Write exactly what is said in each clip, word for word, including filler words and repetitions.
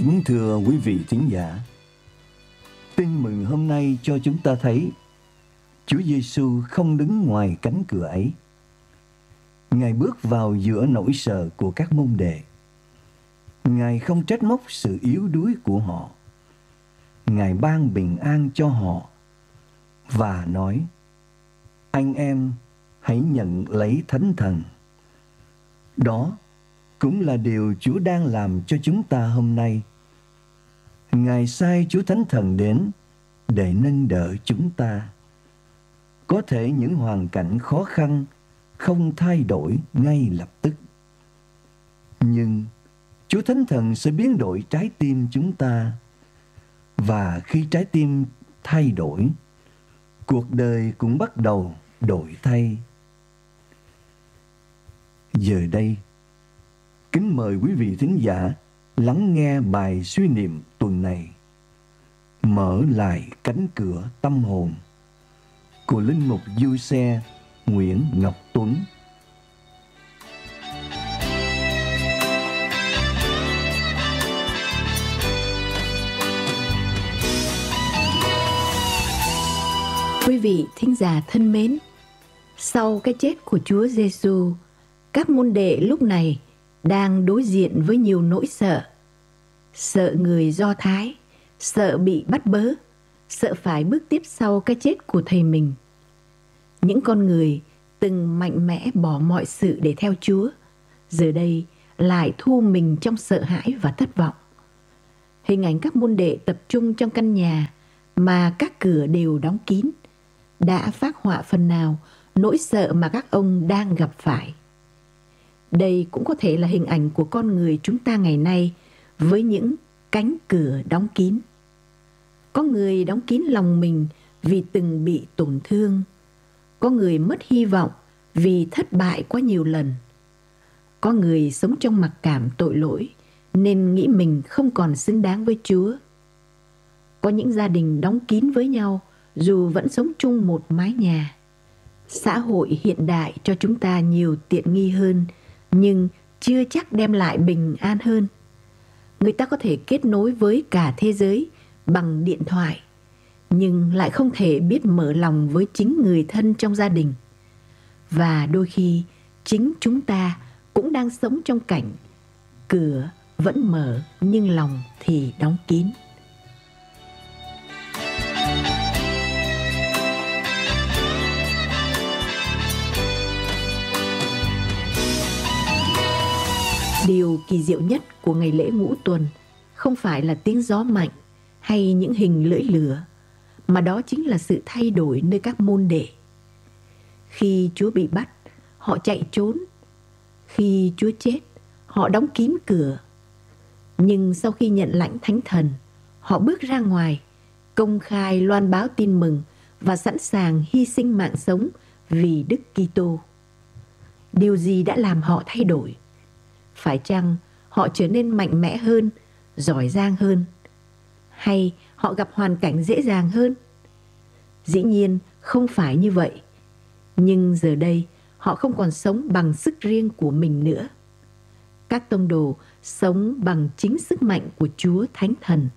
Kính thưa quý vị thính giả, tin mừng hôm nay cho chúng ta thấy Chúa Giêsu không đứng ngoài cánh cửa ấy. Ngài bước vào giữa nỗi sợ của các môn đệ. Ngài không trách móc sự yếu đuối của họ. Ngài ban bình an cho họ và nói: anh em hãy nhận lấy Thánh Thần. Đó cũng là điều Chúa đang làm cho chúng ta hôm nay. Ngài sai Chúa Thánh Thần đến để nâng đỡ chúng ta. Có thể những hoàn cảnh khó khăn không thay đổi ngay lập tức, nhưng Chúa Thánh Thần sẽ biến đổi trái tim chúng ta. Và khi trái tim thay đổi, cuộc đời cũng bắt đầu đổi thay. Giờ đây, kính mời quý vị thính giả lắng nghe bài suy niệm tuần này, Mở lại cánh cửa tâm hồn, của linh mục Du Xe Nguyễn Ngọc Tuấn. Quý vị thính giả thân mến, sau cái chết của Chúa Giêsu, các môn đệ lúc này đang đối diện với nhiều nỗi sợ. Sợ người Do Thái, sợ bị bắt bớ, sợ phải bước tiếp sau cái chết của thầy mình. Những con người từng mạnh mẽ bỏ mọi sự để theo Chúa, giờ đây lại thu mình trong sợ hãi và thất vọng. Hình ảnh các môn đệ tập trung trong căn nhà mà các cửa đều đóng kín đã phác họa phần nào nỗi sợ mà các ông đang gặp phải. Đây cũng có thể là hình ảnh của con người chúng ta ngày nay với những cánh cửa đóng kín. Có người đóng kín lòng mình vì từng bị tổn thương. Có người mất hy vọng vì thất bại quá nhiều lần. Có người sống trong mặc cảm tội lỗi nên nghĩ mình không còn xứng đáng với Chúa. Có những gia đình đóng kín với nhau dù vẫn sống chung một mái nhà. Xã hội hiện đại cho chúng ta nhiều tiện nghi hơn, nhưng chưa chắc đem lại bình an hơn. Người ta có thể kết nối với cả thế giới bằng điện thoại, nhưng lại không thể biết mở lòng với chính người thân trong gia đình. Và đôi khi chính chúng ta cũng đang sống trong cảnh cửa vẫn mở nhưng lòng thì đóng kín. Điều kỳ diệu nhất của ngày lễ Ngũ Tuần không phải là tiếng gió mạnh hay những hình lưỡi lửa, mà đó chính là sự thay đổi nơi các môn đệ. Khi Chúa bị bắt, họ chạy trốn. Khi Chúa chết, họ đóng kín cửa. Nhưng sau khi nhận lãnh Thánh Thần, họ bước ra ngoài, công khai loan báo tin mừng và sẵn sàng hy sinh mạng sống vì Đức Kitô. Điều gì đã làm họ thay đổi? Phải chăng họ trở nên mạnh mẽ hơn, giỏi giang hơn? Hay họ gặp hoàn cảnh dễ dàng hơn? Dĩ nhiên không phải như vậy. Nhưng giờ đây họ không còn sống bằng sức riêng của mình nữa. Các tông đồ sống bằng chính sức mạnh của Chúa Thánh Thần.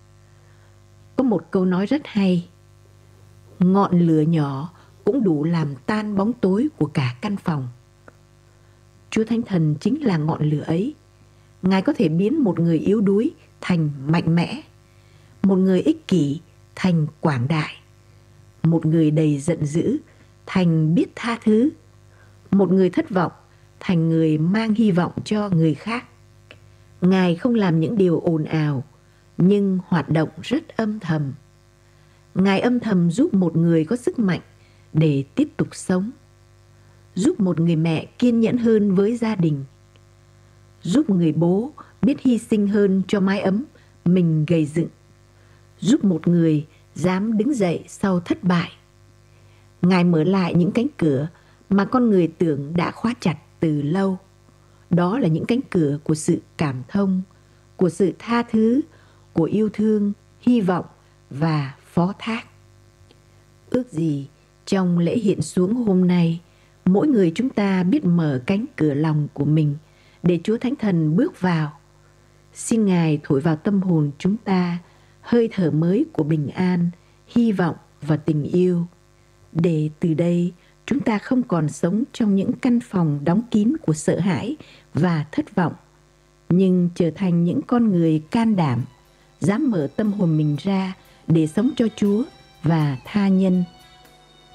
Có một câu nói rất hay: ngọn lửa nhỏ cũng đủ làm tan bóng tối của cả căn phòng. Chúa Thánh Thần chính là ngọn lửa ấy. Ngài có thể biến một người yếu đuối thành mạnh mẽ, một người ích kỷ thành quảng đại, một người đầy giận dữ thành biết tha thứ, một người thất vọng thành người mang hy vọng cho người khác. Ngài không làm những điều ồn ào, nhưng hoạt động rất âm thầm. Ngài âm thầm giúp một người có sức mạnh để tiếp tục sống, giúp một người mẹ kiên nhẫn hơn với gia đình, giúp người bố biết hy sinh hơn cho mái ấm mình gầy dựng, giúp một người dám đứng dậy sau thất bại. Ngài mở lại những cánh cửa mà con người tưởng đã khóa chặt từ lâu. Đó là những cánh cửa của sự cảm thông, của sự tha thứ, của yêu thương, hy vọng và phó thác. Ước gì trong lễ hiện xuống hôm nay, mỗi người chúng ta biết mở cánh cửa lòng của mình để Chúa Thánh Thần bước vào. Xin Ngài thổi vào tâm hồn chúng ta hơi thở mới của bình an, hy vọng và tình yêu, để từ đây chúng ta không còn sống trong những căn phòng đóng kín của sợ hãi và thất vọng, nhưng trở thành những con người can đảm, dám mở tâm hồn mình ra để sống cho Chúa và tha nhân.